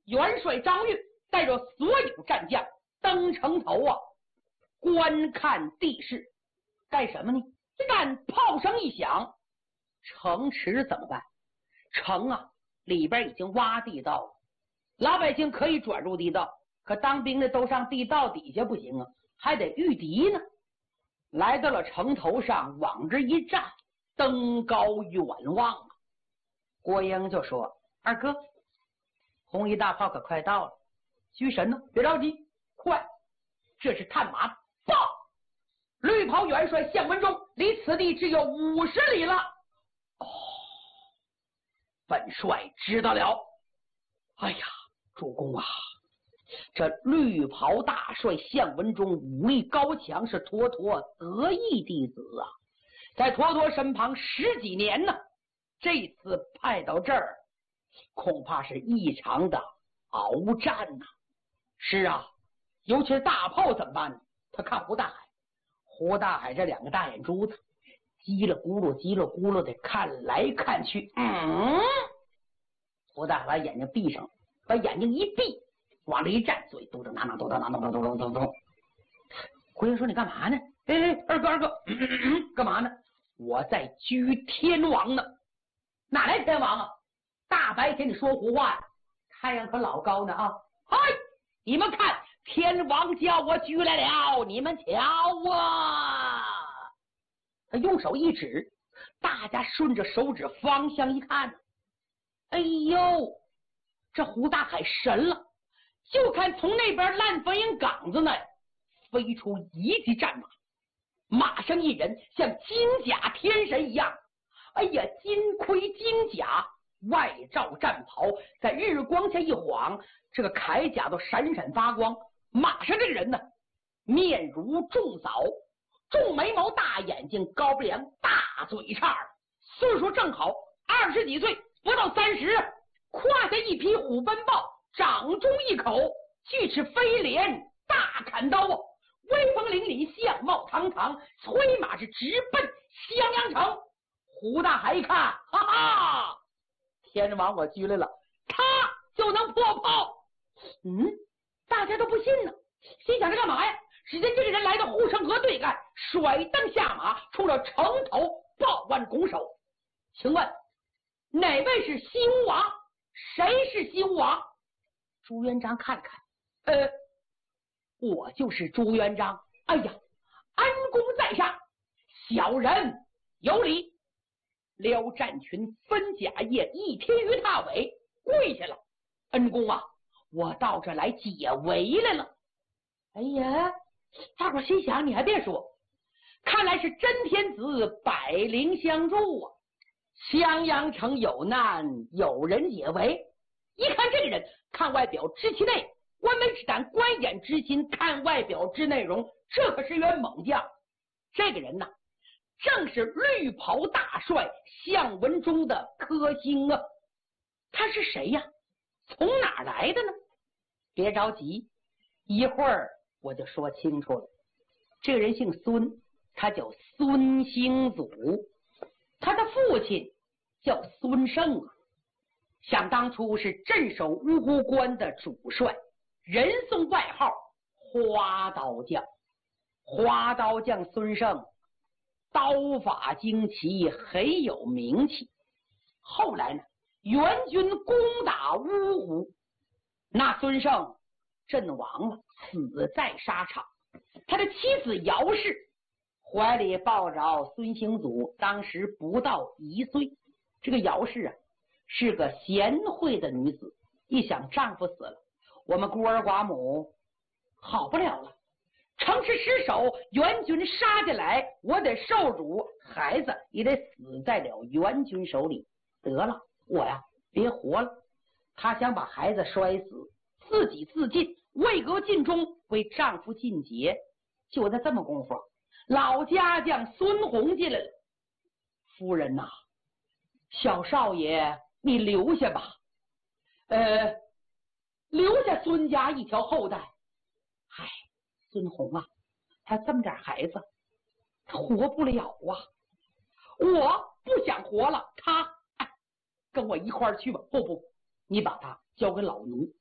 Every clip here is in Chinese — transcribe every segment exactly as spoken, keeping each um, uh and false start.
元帅张玉带着所有战将登城头啊，观看地势。干什么呢？一旦炮声一响，城池怎么办？城啊里边已经挖地道了，老百姓可以转入地道，可当兵的都上地道底下不行啊，还得御敌呢。来到了城头上，往这一站，登高远望啊。郭英就说：“二哥，红衣大炮可快到了，居神呢，别着急，快！这是探马，报！绿袍元帅项文忠离此地只有五十里了。”哦，本帅知道了。哎呀，主公啊，这绿袍大帅项文忠武艺高强，是妥妥得意弟子啊，在妥妥身旁十几年呢。这次派到这儿，恐怕是异常的鏖战呐、啊。是啊，尤其是大炮怎么办呢？他看胡大海，胡大海这两个大眼珠子叽了咕噜叽了咕噜的看来看去，嗯，胡大海把眼睛闭上，把眼睛一闭，往这一站，嘴嘟嘟囔囔嘟嘟囔囔嘟嘟嘟嘟嘟。胡英说：“你干嘛呢？”哎哎，二哥二哥，嗯嗯嗯，干嘛呢？我在居天王呢。哪来天王啊？大白天你说胡话呀！太阳可老高呢啊！嗨，你们看，天王叫我居来了，你们瞧啊！他用手一指，大家顺着手指方向一看，哎呦，这胡大海神了！就看从那边烂坟营岗子那飞出一骑战马，马上一人像金甲天神一样。哎呀，金盔金甲，外罩战袍，在日光下一晃，这个铠甲都闪闪发光。马上这个人呢，面如重枣，重眉毛，大眼睛，高鼻梁，大嘴叉，岁数正好二十几岁，不到三十。胯下一匹虎奔豹，掌中一口巨齿飞镰大砍刀啊，威风凛凛，相貌堂堂，催马是直奔襄阳城。胡大海一看，哈哈，天王我拘来了，他就能破炮。嗯，大家都不信呢，心想着干嘛呀？只见这个人来到护城河对岸，甩蹬下马，冲着城头抱腕拱手。请问哪位是西吴王？谁是西吴王？朱元璋看看，呃，我就是朱元璋。哎呀，安公在上，小人有礼。撩战群分甲叶一天于踏尾，跪下了。恩公啊，我到这来解围来了。哎呀，大伙心想，你还别说，看来是真天子百灵相助啊！襄阳城有难，有人解围。一看这个人，看外表知其内，观眉之胆，观眼之心，看外表知内容，这可是员猛将。这个人呐，正是绿袍大帅项文忠的科星啊！他是谁呀？从哪儿来的呢？别着急，一会儿我就说清楚了。这个人姓孙，他叫孙兴祖，他的父亲叫孙胜啊。想当初是镇守芜湖关的主帅，人送外号花刀将。花刀将孙胜刀法精奇，很有名气。后来呢，援军攻打芜湖，那孙胜阵亡了，死在沙场。他的妻子姚氏怀里抱着孙兴祖，当时不到一岁。这个姚氏啊，是个贤惠的女子，一想丈夫死了，我们孤儿寡母好不了了，城池失守，援军杀进来，我得受辱，孩子也得死在了援军手里。得了，我呀别活了。她想把孩子摔死，自己自尽，为国尽忠，为丈夫尽节。就在这么功夫，老家将孙弘进来了。夫人呐、啊，小少爷你留下吧，呃，留下孙家一条后代。嗨，孙弘啊，他这么点孩子，他活不了啊！我不想活了，他、哎、跟我一块儿去吧。不不，你把他交给老奴，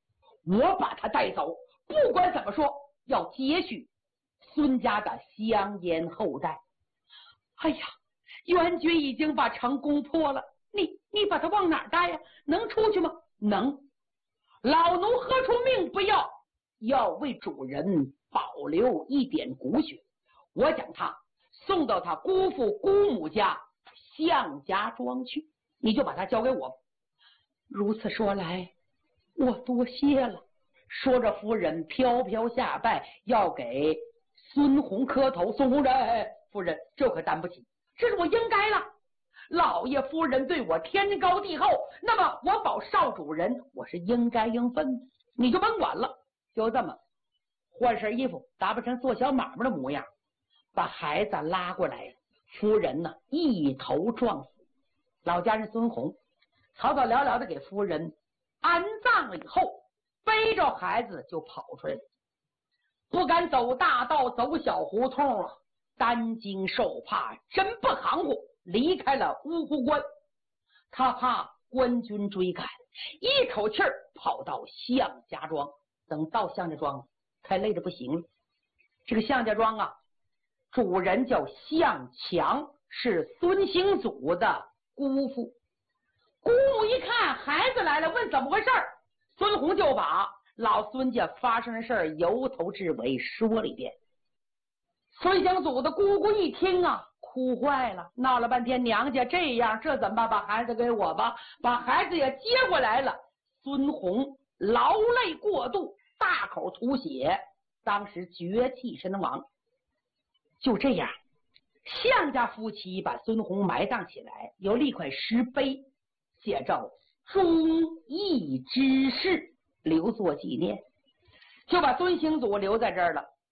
我把他带走，不管怎么说，要接续孙家的香烟后代。哎呀，元军已经把城攻破了，你你把他往哪儿带呀？能出去吗？能。老奴何出命不要，要为主人保留一点骨血，我将他送到他姑父姑母家向家庄去，你就把他交给我。如此说来，我多谢了。说着，夫人飘飘下拜，要给孙红磕头。孙红人，夫人，这可担不起，这是我应该了。老爷夫人对我天高地厚，那么我保少主人，我是应该应分，你就甭管了。就这么换身衣服，打扮成做小买卖的模样，把孩子拉过来。夫人呢，一头撞死。老家人孙红草草了了的给夫人安葬了以后，背着孩子就跑出来了，不敢走大道，走小胡同啊，担惊受怕，真不含糊，离开了乌湖关。他怕官军追赶，一口气儿跑到向家庄。等到向家庄，太累得不行了。这个向家庄啊，主人叫向强，是孙兴祖的姑父。姑母一看孩子来了，问怎么回事，孙红就把老孙家发生的事儿由头至尾说了一遍。孙兴祖的姑姑一听啊，哭坏了，闹了半天，娘家这样，这怎么办？把孩子给我吧，把孩子也接过来了。孙红劳累过度，大口吐血，当时绝气身亡。就这样，向家夫妻把孙红埋葬起来，有立块石碑，写着忠义之士，留作纪念，就把孙兴祖留在这儿了。